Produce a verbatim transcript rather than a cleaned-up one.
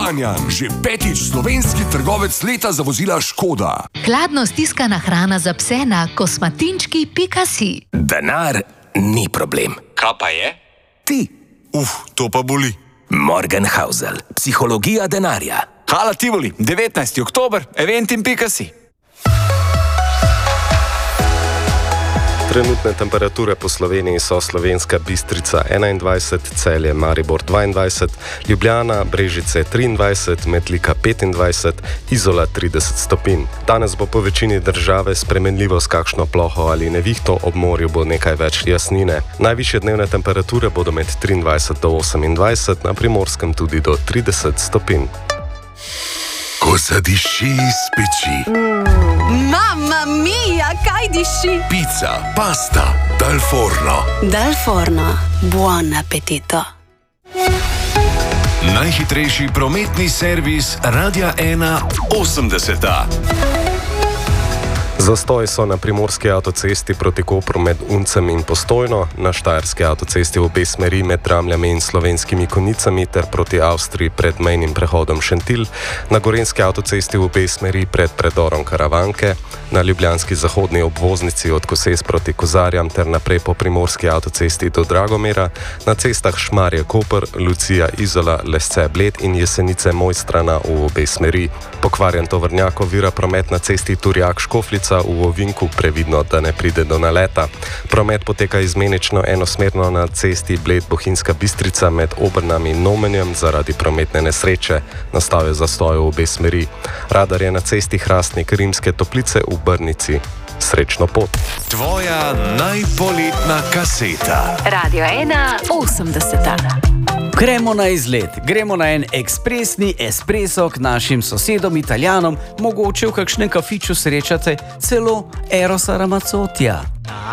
Kranjan, že petič slovenski trgovec leta za vozila Škoda. Hladno stiskana hrana za pse na kosmatinčki pika si. Denar ni problem. Kaj pa je? Ti. Uf, to pa boli. Morgenhausel, psihologija denarja. Hala Tivoli, devetnajsti oktober, eventim pika si. Trenutne temperature po Sloveniji so Slovenska Bistrica enaindvajset, Celje, Maribor dvaindvajset, Ljubljana, Brežice triindvajset, Metlika petindvajset, Izola trideset stopinj. Danes bo po večini države spremenljivo s kakšno ploho ali nevihto, ob morju bo nekaj več jasnine. Najvišje dnevne temperature bodo med triindvajset do osemindvajset, na Primorskem tudi do trideset stopinj. Ko zadiši iz peči. Mamma mia, kaj diši? Pica, pasta, dal forno. Dal forno, buon appetito. Najhitrejši prometni servis Radia ena osemdeseta. Zastoj so na primorski avtocesti proti Kopru med Uncem in Postojno, na štajerski avtocesti v obe smeri med Dramljami in Slovenskimi Konjicami ter proti Avstriji pred mejnim prehodom Šentilj, na gorenjski avtocesti v obe smeri pred predorom Karavanke, na ljubljanski zahodni obvoznici od Koses proti Kozarjam ter naprej po primorski avtocesti do Dragomera, na cestah Šmarje-Koper, Lucija, Izola, Lesce-Bled in Jesenice-Mojstrana v obe smeri. Pokvarjen tovornjak ovira promet na cesti Turjak-Škofljica v Ovinku, previdno, da ne pride do naleta. Promet poteka izmenično enosmerno na cesti Bled-Bohinjska Bistrica med Obrnami in Nomenjem zaradi prometne nesreče. Nastal je zastoj v obe smeri. Radar je na cesti Hrastnik-Rimske Toplice v Brnici. Srečno pot. Tvoja najpoletna kaseta. Radio ena osemdeseta. Gremo na izlet, gremo na en ekspresni espresso k našim sosedom Italijanom, mogoče v kakšnem kafiču srečate celo Erosa Ramazzotija.